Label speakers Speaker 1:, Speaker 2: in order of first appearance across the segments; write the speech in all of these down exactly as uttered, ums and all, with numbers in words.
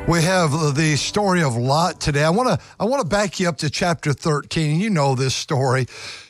Speaker 1: We have the story of Lot today. I want to I want to back you up to chapter thirteen. You know this story.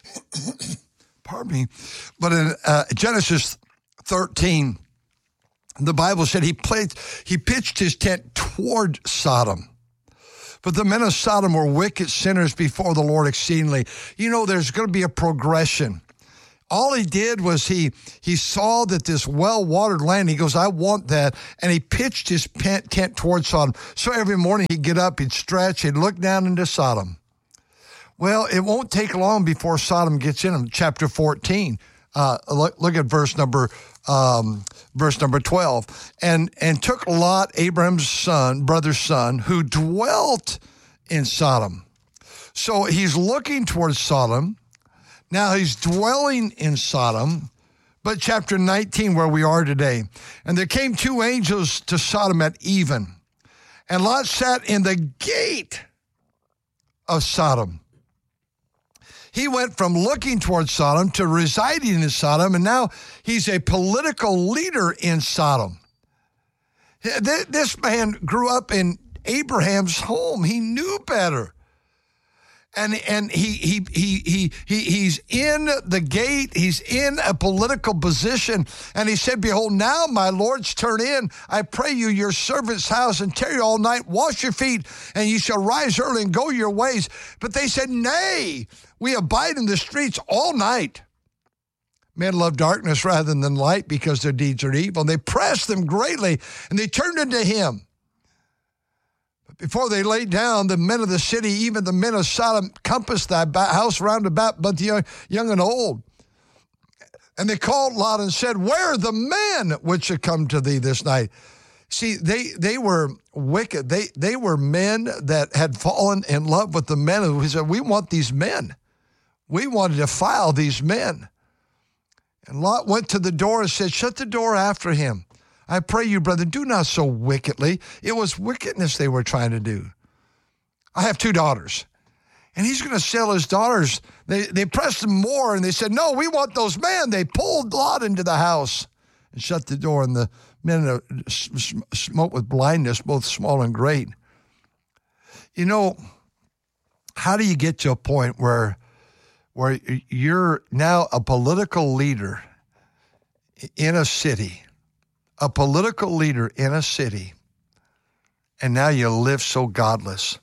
Speaker 1: Pardon me. But in uh, Genesis thirteen, the Bible said he played, he pitched his tent toward Sodom. But the men of Sodom were wicked sinners before the Lord exceedingly. You know, there's going to be a progression. All he did was he he saw that this well-watered land, he goes, I want that, and he pitched his tent towards Sodom. So every morning he'd get up, he'd stretch, he'd look down into Sodom. Well, it won't take long before Sodom gets in him. Chapter fourteen, uh, look, look at verse number um, verse number twelve. And, and took Lot, Abraham's son, brother's son, who dwelt in Sodom. So he's looking towards Sodom. Now he's dwelling in Sodom, but chapter nineteen, where we are today. And there came two angels to Sodom at even, and Lot sat in the gate of Sodom. He went from looking towards Sodom to residing in Sodom, and now he's a political leader in Sodom. This man grew up in Abraham's home. He knew better. And and he he he he he he's in the gate. He's in a political position. And he said, "Behold, now my lords turn in. I pray you, your servant's house, and tarry all night. Wash your feet, and you shall rise early and go your ways." But they said, "Nay, we abide in the streets all night." Men love darkness rather than light because their deeds are evil. And they pressed them greatly, and they turned unto him. Before they laid down, the men of the city, even the men of Sodom, compassed thy house round about, both young, young and old. And they called Lot and said, "Where are the men which should come to thee this night?" See, they they were wicked. They they were men that had fallen in love with the men who said, "We want these men. We want to defile these men." And Lot went to the door and said, "Shut the door after him. I pray you, brother, do not so wickedly." It was wickedness they were trying to do. I have two daughters, and he's going to sell his daughters. They they pressed him more, and they said, "No, we want those men." They pulled Lot into the house and shut the door, and the men smote with blindness, both small and great. You know, how do you get to a point where, where you're now a political leader in a city, a political leader in a city, and now you live so godless?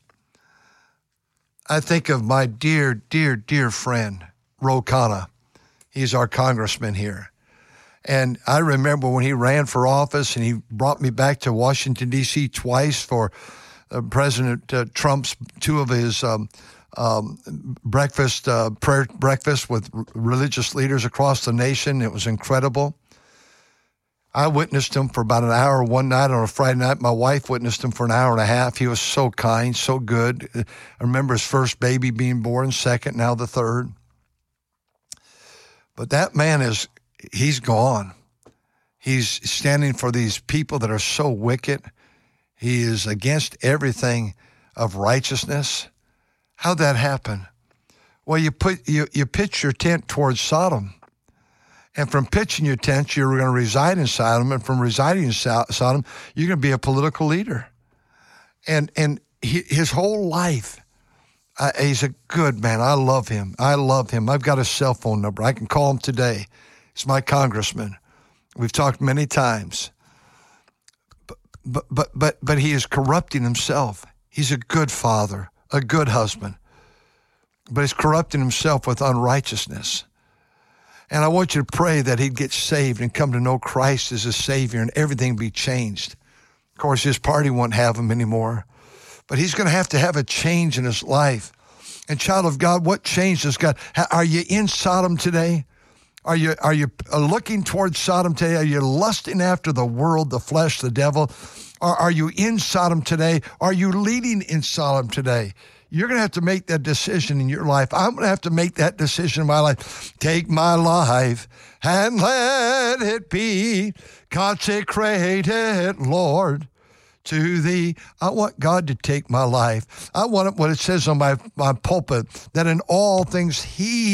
Speaker 1: I think of my dear, dear, dear friend, Ro Khanna. He's our congressman here. And I remember when he ran for office and he brought me back to Washington, D C twice for uh, President uh, Trump's, two of his um, um, breakfast, uh, prayer breakfast with r- religious leaders across the nation. It was incredible. I witnessed him for about an hour one night on a Friday night. My wife witnessed him for an hour and a half. He was so kind, so good. I remember his first baby being born, second, now the third. But that man is, he's gone. He's standing for these people that are so wicked. He is against everything of righteousness. How'd that happen? Well, you put you, you pitch your tent towards Sodom. And from pitching your tent, you're going to reside in Sodom. And from residing in Sodom, you're going to be a political leader. And and he, his whole life, uh, he's a good man. I love him. I love him. I've got his cell phone number. I can call him today. He's my congressman. We've talked many times. But but but but, but he is corrupting himself. He's a good father, a good husband. But he's corrupting himself with unrighteousness. And I want you to pray that he'd get saved and come to know Christ as a Savior and everything be changed. Of course, his party won't have him anymore. But he's going to have to have a change in his life. And child of God, what change has God? Are you in Sodom today? Are you are you looking towards Sodom today? Are you lusting after the world, the flesh, the devil? Or are you in Sodom today? Are you leading in Sodom today? You're going to have to make that decision in your life. I'm going to have to make that decision in my life. Take my life and let it be consecrated, Lord, to thee. I want God to take my life. I want what it says on my, my pulpit, that in all things he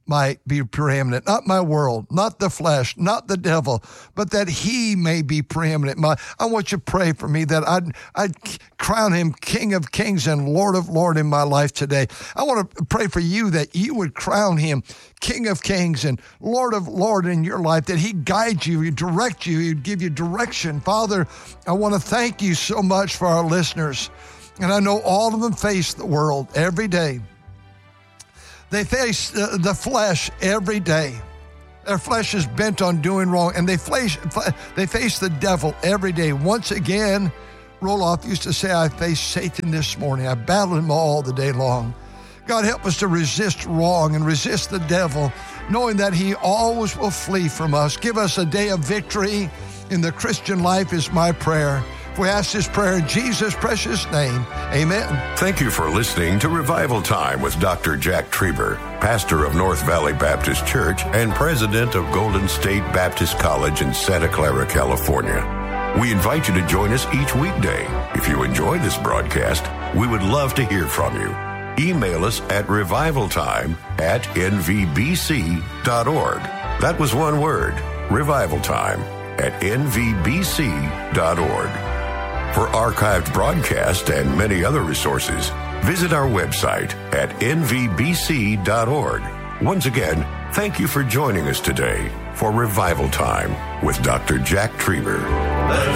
Speaker 1: might be preeminent, not my world, not the flesh, not the devil, but that he may be preeminent. My, I want you to pray for me that I'd, I'd crown him King of Kings and Lord of Lords in my life today. I want to pray for you that you would crown him King of Kings and Lord of Lords in your life, that he'd guide you, he'd direct you, he'd give you direction. Father, I want to thank you so much for our listeners. And I know all of them face the world every day. They face uh, the flesh every day. Their flesh is bent on doing wrong, and they face, they face the devil every day. Once again, Roloff used to say, I faced Satan this morning. I battled him all the day long. God, help us to resist wrong and resist the devil, knowing that he always will flee from us. Give us a day of victory in the Christian life is my prayer. We ask this prayer in Jesus' precious name. Amen.
Speaker 2: Thank you for listening to Revival Time with Doctor Jack Trieber, pastor of North Valley Baptist Church and president of Golden State Baptist College in Santa Clara, California. We invite you to join us each weekday. If you enjoy this broadcast, we would love to hear from you. Email us at revivaltime at n v b c dot org. That was one word, revivaltime at n v b c dot org. For archived broadcasts and many other resources, visit our website at n v b c dot org. Once again, thank you for joining us today for Revival Time with Doctor Jack Trieber.